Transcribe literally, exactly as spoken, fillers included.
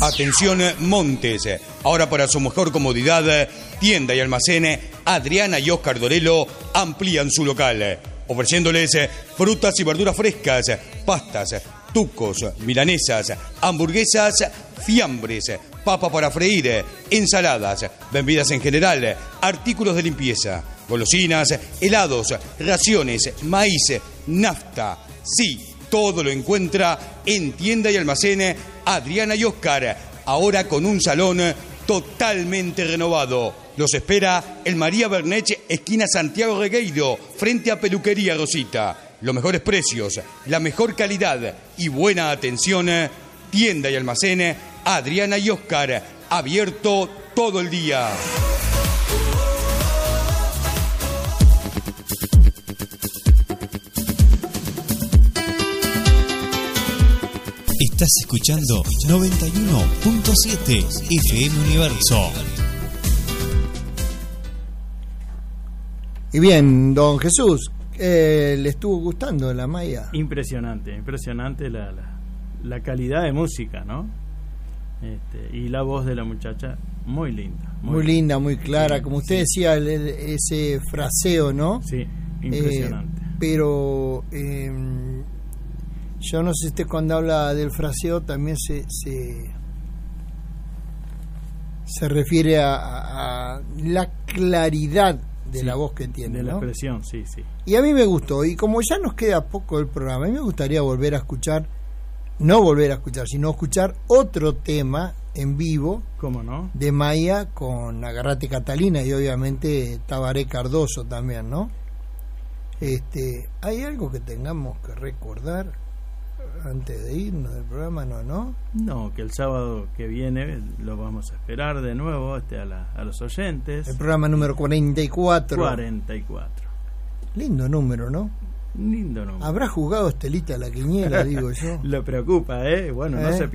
Atención Montes, ahora para su mejor comodidad, tienda y almacén Adriana y Oscar Dorelo amplían su local, ofreciéndoles frutas y verduras frescas, pastas, tucos, milanesas, hamburguesas, fiambres, papa para freír, ensaladas, bebidas en general, artículos de limpieza, golosinas, helados, raciones, maíz, nafta. Sí, todo lo encuentra en tienda y almacén Adriana y Oscar, ahora con un salón totalmente renovado. Los espera el María Bernech, esquina Santiago Regueiro, frente a Peluquería Rosita. Los mejores precios, la mejor calidad y buena atención. Tienda y almacén Adriana y Oscar, abierto todo el día. Estás escuchando noventa y uno punto siete F M Universo. Y bien, don Jesús, eh, ¿le estuvo gustando la Maya? Impresionante, impresionante la, la, la calidad de música, ¿no? Este, y la voz de la muchacha, muy linda. Muy, muy linda, muy clara, sí, como usted sí. decía, el, el, ese fraseo, ¿no? Sí, impresionante. Eh, pero... Eh, yo no sé si usted cuando habla del fraseo también se se, se refiere a, a, a la claridad de sí, la voz que tiene, de la ¿no? expresión, sí, sí. Y a mí me gustó, y como ya nos queda poco del programa, a mí me gustaría volver a escuchar, no volver a escuchar, sino escuchar otro tema en vivo. ¿Cómo no? De Maya con Agarrate Catalina y obviamente Tabaré Cardoso también, ¿no? Este, ¿hay algo que tengamos que recordar antes de irnos del programa? No, no. No, que el sábado que viene lo vamos a esperar de nuevo este, a, la, a los oyentes. El programa número cuarenta y cuatro. cuarenta y cuatro. Lindo número, ¿no? Lindo número. ¿Habrá jugado Estelita la quiniela, digo yo? Lo preocupa, ¿eh? Bueno, ¿Eh? no se